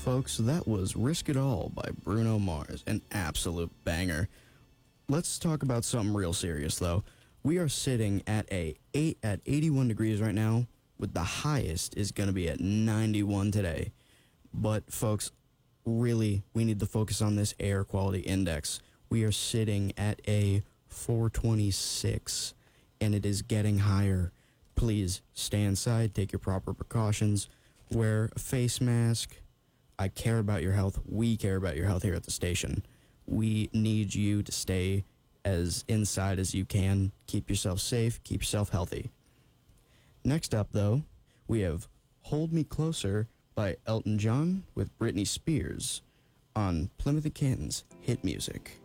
folks, that was Risk It All by Bruno Mars, an absolute banger. Let's talk about something real serious, though. We are sitting at 81 degrees right now, with the highest is going to be at 91 today. But, folks, really, we need to focus on this air quality index. We are sitting at a 426, and it is getting higher. Please stay inside, take your proper precautions, wear a face mask. I care about your health. We care about your health here at the station. We need you to stay as inside as you can. Keep yourself safe, keep yourself healthy. Next up, though, we have Hold Me Closer by Elton John with Britney Spears on Plymouth and Canton's Hit Music.